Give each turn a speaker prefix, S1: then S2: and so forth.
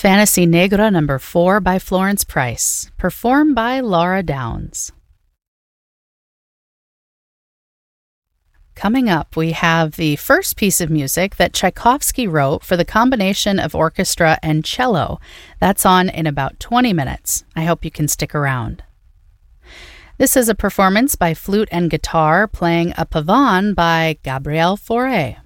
S1: Fantasy Negra No. 4 by Florence Price, performed by Laura Downs. Coming up, we have the first piece of music that Tchaikovsky wrote for the combination of orchestra and cello. That's on in about 20 minutes. I hope you can stick around. This is a performance by flute and guitar playing a pavane by Gabriel Fauré.